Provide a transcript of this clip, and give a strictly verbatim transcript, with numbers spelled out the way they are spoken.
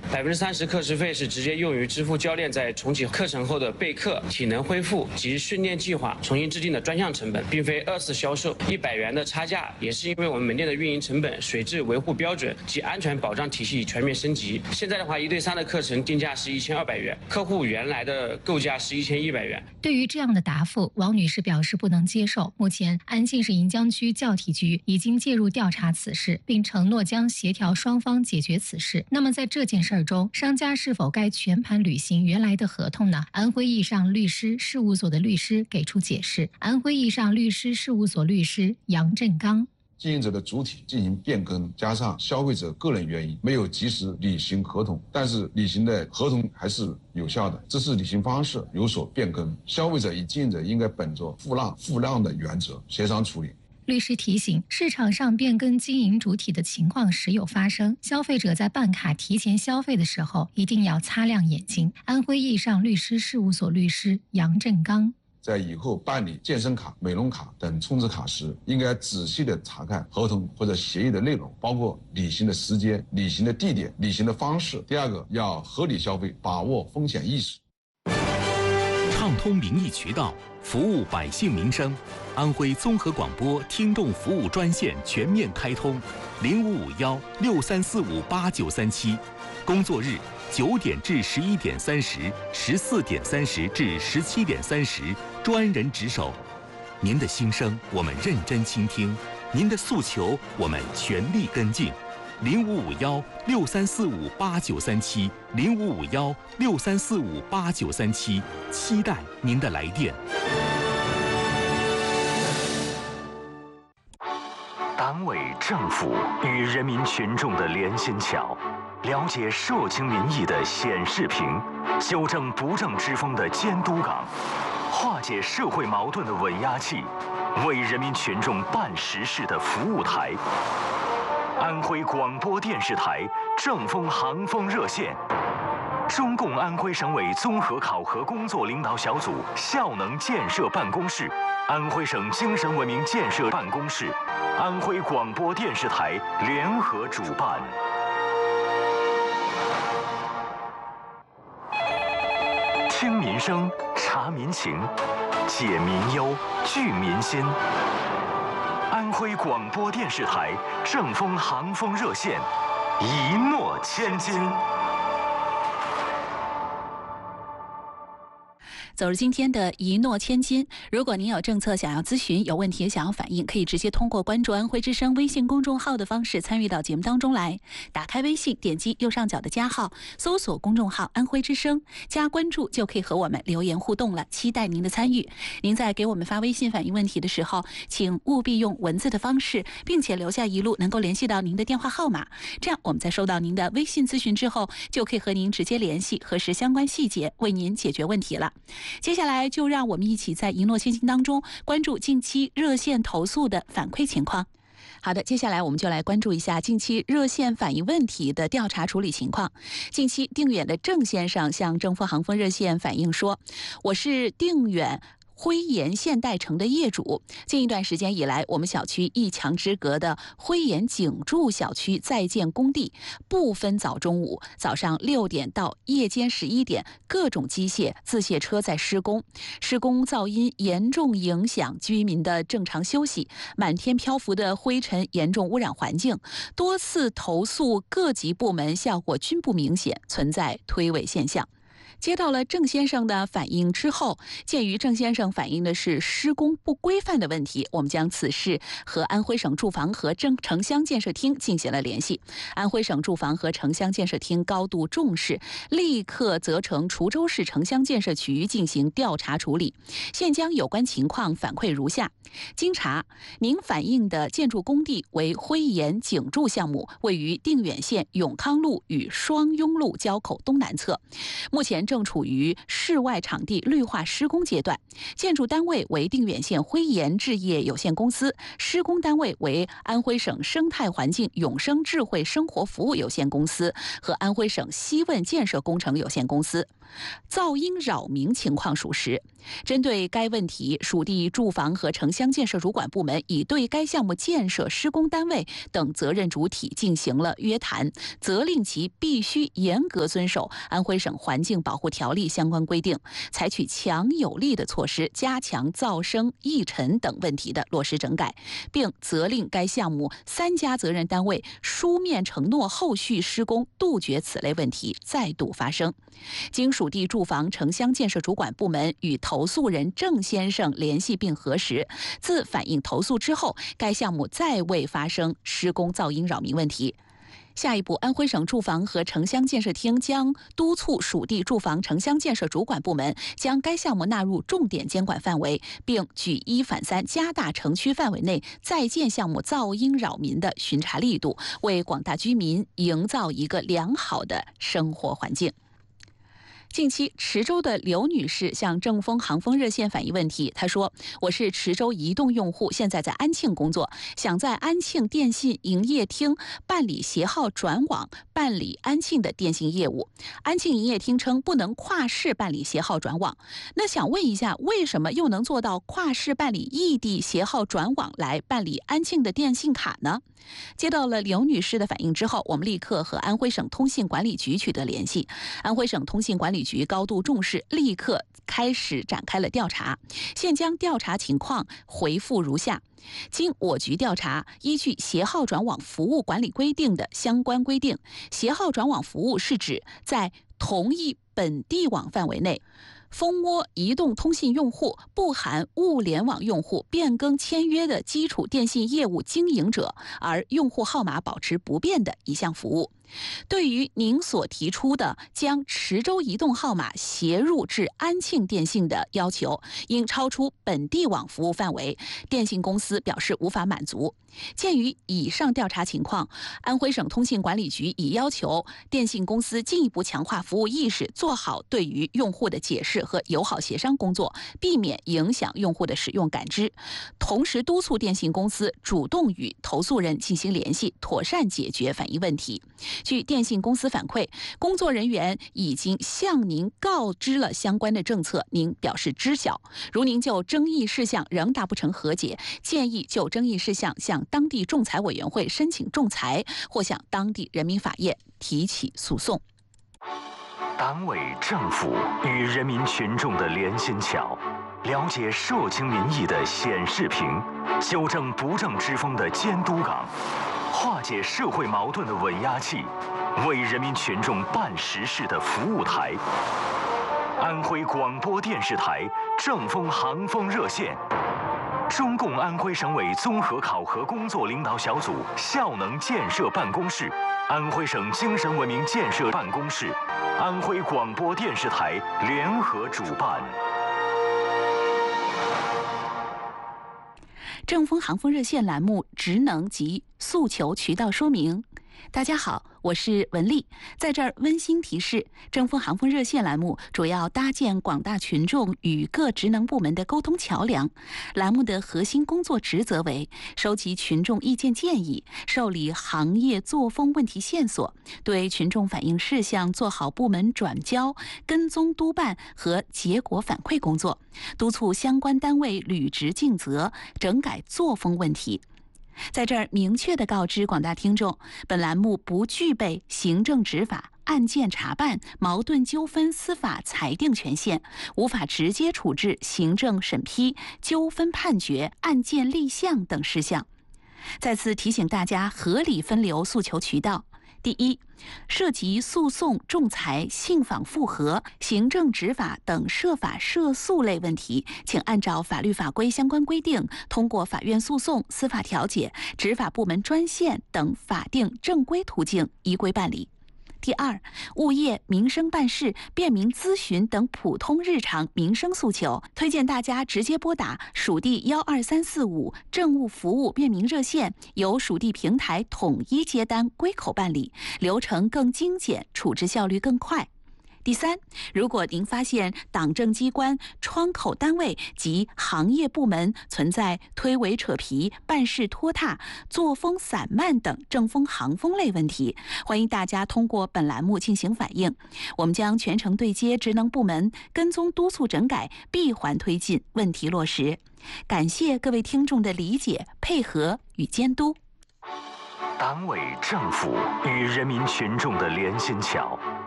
百分之三十课时费是直接用于支付教练在重启课程后的备课、体能恢复及训练计划重新制定的专项成本，并非二次销售。一百元的差价也是因为我们门店的运营成本、水质维护标准及安全保障体系全面升级。现在的话，一对三的课程定价是一千二百元，客户原来的购价是一千一百元。 对于这样的答复，王女士表示不能接受。目前，安庆市盈江区教体局已经介入调查此事，并承诺将协调双方解决此事。那么在这件事中，商家是否该全盘履行原来的合同呢？安徽易尚律师事务所的律师给出解释。安徽易尚律师事务所律师杨振刚。 经营者的主体进行变更，加上消费者个人原因没有及时履行合同，但是履行的合同还是有效的，这是履行方式有所变更，消费者与经营者应该本着互让互让的原则协商处理。 律师提醒，市场上变更经营主体的情况时有发生，消费者在办卡提前消费的时候一定要擦亮眼睛。安徽易尚律师事务所律师杨振刚。 在以后办理健身卡、美容卡等充值卡时，应该仔细的查看合同或者协议的内容，包括履行的时间、履行的地点、履行的方式。第二个，要合理消费，把握风险意识。 畅通民意渠道，服务百姓民生。安徽综合广播听众服务专线全面开通，零五五幺六三四五八九三七，工作日九点至十一点三十，十四点三十至十七点三十，专人值守。您的心声我们认真倾听，您的诉求我们全力跟进。零五五幺六三四五八九三七，零五五幺六三四五八九三七，期待您的来电。 党委政府与人民群众的连心桥，了解社情民意的显示屏，纠正不正之风的监督岗，化解社会矛盾的稳压器，为人民群众办实事的服务台。安徽广播电视台正风航风热线，中共安徽省委综合考核工作领导小组效能建设办公室，安徽省精神文明建设办公室，安徽广播电视台联合主办。听民生，察民情，解民忧，聚民心。安徽广播电视台正风航风热线，一诺千金。 走入今天的一诺千金，如果您有政策想要咨询，有问题想要反映，可以直接通过关注安徽之声微信公众号的方式参与到节目当中来。打开微信，点击右上角的加号，搜索公众号安徽之声，加关注就可以和我们留言互动了，期待您的参与。您在给我们发微信反映问题的时候，请务必用文字的方式，并且留下一路能够联系到您的电话号码，这样我们在收到您的微信咨询之后，就可以和您直接联系，核实相关细节，为您解决问题了。接下来就让我们一起在一诺千金当中关注近期热线投诉的反馈情况。好的，接下来我们就来关注一下近期热线反映问题的调查处理情况。近期定远的郑先生向正风航风热线反映说，我是定远辉岩现代城的业主，近一段时间以来，我们小区一墙之隔的辉岩景筑小区在建工地，不分早中午，早上六点到夜间十一点，各种机械、自卸车在施工，施工噪音严重影响居民的正常休息，满天漂浮的灰尘严重污染环境，多次投诉各级部门效果均不明显，存在推诿现象。接到了郑先生的反映之后，鉴于郑先生反映的是施工不规范的问题，我们将此事和安徽省住房和城城乡建设厅进行了联系。安徽省住房和城乡建设厅高度重视，立刻责成滁州市城乡建设局进行调查处理。现将有关情况反馈如下：经查，您反映的建筑工地为辉岩景筑项目，位于定远县永康路与双雍路交口东南侧。目前正处于室外场地绿化施工阶段，建筑单位为定远县辉岩置业有限公司，施工单位为安徽省生态环境永生智慧生活服务有限公司和安徽省西汶建设工程有限公司。噪音扰民情况属实。针对该问题，属地住房和城乡建设主管部门已对该项目建设施工单位等责任主体进行了约谈，责令其必须严格遵守安徽省环境保护条例相关规定，采取强有力的措施，加强噪声、异尘等问题的落实整改，并责令该项目三家责任单位书面承诺后续施工，杜绝此类问题再度发生。经属地住房城乡建设主管部门与投诉人郑先生联系并核实，自反映投诉之后，该项目再未发生施工噪音扰民问题。下一步，安徽省住房和城乡建设厅将督促属地住房城乡建设主管部门将该项目纳入重点监管范围，并举一反三，加大城区范围内在建项目噪音扰民的巡查力度，为广大居民营造一个良好的生活环境。近期，池州的刘女士向正丰航风热线反映问题。她说：“我是池州移动用户，现在在安庆工作，想在安庆电信营业厅办理携号转网，办理安庆的电信业务。安庆营业厅称不能跨市办理携号转网。那想问一下，为什么又能做到跨市办理异地携号转网来办理安庆的电信卡呢？”接到了刘女士的反映之后，我们立刻和安徽省通信管理局取得联系。安徽省通信管理局高度重视，立刻开始展开了调查。现将调查情况回复如下：经我局调查，依据携号转网服务管理规定的相关规定，携号转网服务是指在同一本地网范围内，蜂窝移动通信用户不含物联网用户变更签约的基础电信业务经营者，而用户号码保持不变的一项服务。对于您所提出的将池州移动号码携入至安庆电信的要求，因超出本地网服务范围，电信公司表示无法满足。鉴于以上调查情况，安徽省通信管理局已要求电信公司进一步强化服务意识，做好对于用户的解释和友好协商工作，避免影响用户的使用感知。同时督促电信公司主动与投诉人进行联系，妥善解决反映问题。据电信公司反馈，工作人员已经向您告知了相关的政策，您表示知晓。如您就争议事项仍达不成和解，建议就争议事项向当地仲裁委员会申请仲裁，或向当地人民法院提起诉讼。 党委政府与人民群众的连心桥，了解社情民意的显示屏，纠正不正之风的监督岗，化解社会矛盾的稳压器，为人民群众办实事的服务台。安徽广播电视台正丰航风热线，中共安徽省委综合考核工作领导小组效能建设办公室，安徽省精神文明建设办公室，安徽广播电视台联合主办。 正丰航风热线栏目职能及诉求渠道说明。大家好，我是文丽，在这儿温馨提示，正丰航风热线栏目主要搭建广大群众与各职能部门的沟通桥梁。栏目的核心工作职责为收集群众意见建议，受理行业作风问题线索，对群众反映事项做好部门转交、跟踪督办和结果反馈工作，督促相关单位履职尽责，整改作风问题。在这儿明确地告知广大听众，本栏目不具备行政执法、案件查办、矛盾纠纷司法裁定权限，无法直接处置行政审批、纠纷判决、案件立项等事项。再次提醒大家合理分流诉求渠道。第一，涉及诉讼、仲裁、信访复核、行政执法等涉法涉诉类问题，请按照法律法规相关规定，通过法院诉讼、司法调解、执法部门专线等法定正规途径依规办理。第二，物业、民生办事、便民咨询等普通日常民生诉求，推荐大家直接拨打属地幺二三四五政务服务便民热线，由属地平台统一接单，归口办理，流程更精简，处置效率更快。第第三，如果您发现党政机关、窗口单位及行业部门存在推诿扯皮、办事拖沓、作风散漫等政风行风类问题，欢迎大家通过本栏目进行反映，我们将全程对接职能部门，跟踪督促整改，闭环推进，问题落实。感谢各位听众的理解、配合与监督。 党委政府与人民群众的连心桥，